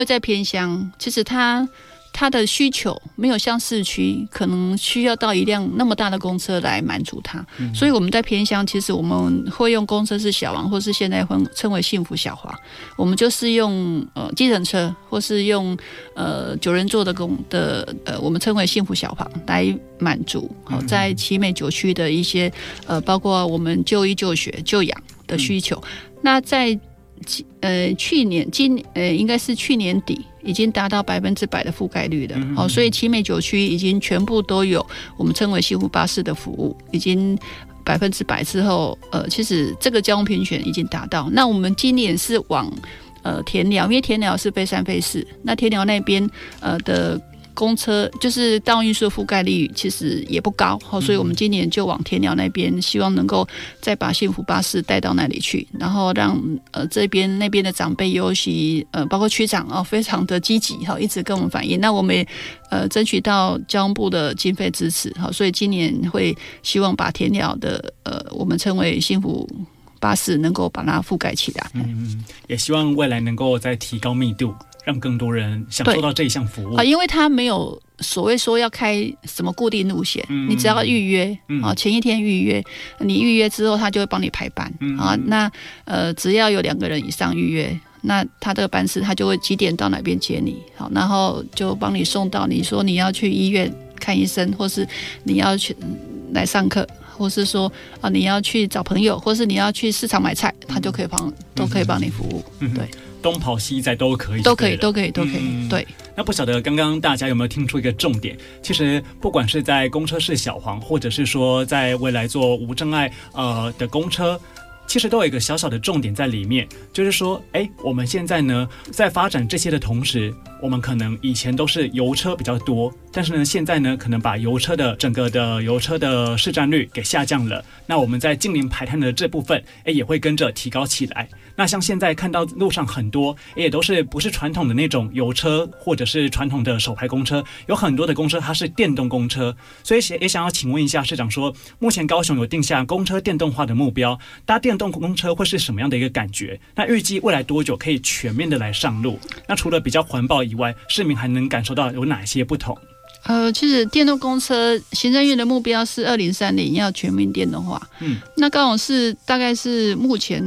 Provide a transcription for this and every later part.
在偏乡，其实它的需求没有像市区可能需要到一辆那么大的公车来满足它，所以我们在偏乡，其实我们会用公车是小黄，或是现在称为幸福小黄，我们就是用计程车，或是用9人座的我们称为幸福小黄来满足在奇美9区的一些包括我们就医就学就养的需求。那在应该是去年底已经达到100%的覆盖率了，所以奇美9区已经全部都有我们称为幸福巴士的服务，已经100%之后，其实这个交通平权已经达到。那我们今年是往田寮，因为田寮是非3非4，那田寮那边的公车就是大众运输的覆盖率其实也不高，所以我们今年就往田寮那边，希望能够再把幸福巴士带到那里去，然后让那边的长辈，尤其包括区长非常的积极，一直跟我们反映。那我们也争取到交通部的经费支持，所以今年会希望把田寮的我们称为幸福巴士能够把它覆盖起来。 也希望未来能够再提高密度，让更多人享受到这一项服务。 因为它没有所谓说要开什么固定路线，你只要预约，前一天预约，你预约之后他就会帮你排班，那只要有2个人以上预约，那他这个班次他就会几点到哪边接你，好，然后就帮你送到你说你要去医院看医生，或是你要去来上课，或是说你要去找朋友，或是你要去市场买菜，他就可以都可以帮你服务，对。 东跑西chạy都可以， 都可以，对。 那不晓得刚刚大家有没有听出一个重点？其实不管是在公车是小黄，或者是说在未来做无障碍的公车，其实都有一个小小的重点在里面，就是说，我们现在呢在发展这些的同时，我们可能以前都是油车比较多，但是呢现在呢可能把整个的油车的市占率给下降了，那我们在近零排碳的这部分也会跟着提高起来。那像现在看到路上很多也都是不是传统的那种油车，或者是传统的手排公车，有很多的公车它是电动公车，所以也想要请问一下市长说，目前高雄有定下公车电动化的目标，搭电动公车会是什么样的一个感觉？那预计未来多久可以全面的来上路？那除了比较环保以外，市民还能感受到有哪些不同？ 其实电动公车行政院的目标是2030要全面电动化。那高雄市大概是目前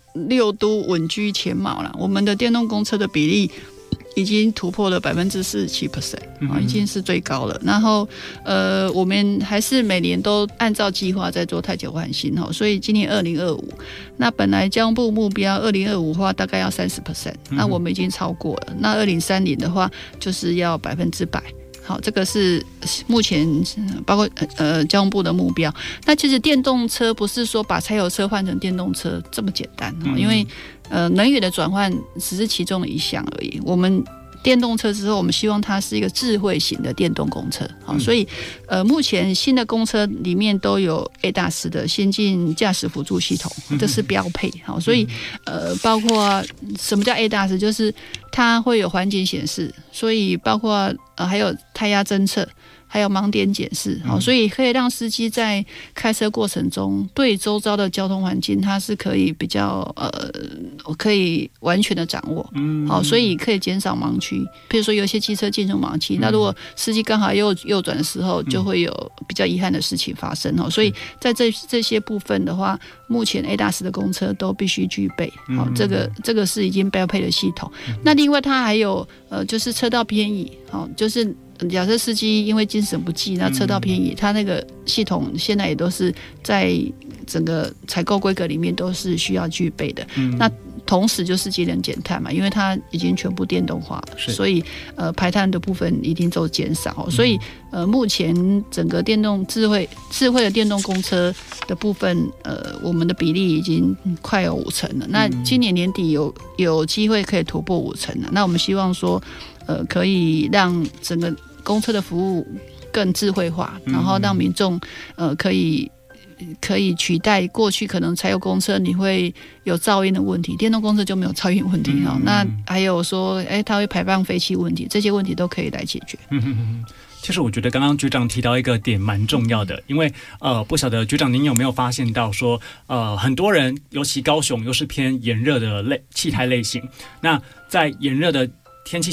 6都稳居前茅了，我们的电动公车的比例已经突破了47%，已经是最高了。然后我们还是每年都按照计划在做汰旧换新，所以今年2025，那本来交通部目标2025的话大概要30%，那我们已经超过了。那2030的话就是要100%。好，这个是目前包括交通部的目标。那其实电动车不是说把柴油车换成电动车这么简单，因为能源的转换只是其中的一项而已。我们电动车之后，我们希望它是一个智慧型的电动公车，所以目前新的公车里面都有 ADAS 的先进驾驶辅助系统，这是标配。所以包括什么叫 ADAS， 就是它会有环境显示，所以包括还有胎压侦测，还有盲点检视，所以可以让司机在开车过程中对周遭的交通环境，它是可以比较可以完全的掌握，好，所以可以减少盲区。比如说有些机车进入盲区，那如果司机刚好右转的时候，就会有比较遗憾的事情发生，所以在这些部分的话，目前 ADAS 的公车都必须具备，好，这个是已经标配的系统。那另外它还有就是车道偏移，好，就是假设司机因为精神不济，那车道偏移，它那个系统现在也都是在整个采购规格里面都是需要具备的。那同时就是节能减碳嘛，因为它已经全部电动化了，所以排碳的部分一定都减少。所以目前整个智慧的电动公车的部分，我们的比例已经快有50%了。那今年年底有机会可以突破50%了。那我们希望说，可以让整个公车的服务更智慧化，然后让民众可以取代过去可能柴油公车你会有噪音的问题，电动公车就没有噪音问题。那还有说它会排放废气问题，这些问题都可以来解决。 其实我觉得刚刚局长提到一个点蛮重要的，因为不晓得局长您有没有发现到说很多人尤其高雄又是偏炎热的气态类型，那在炎热的天气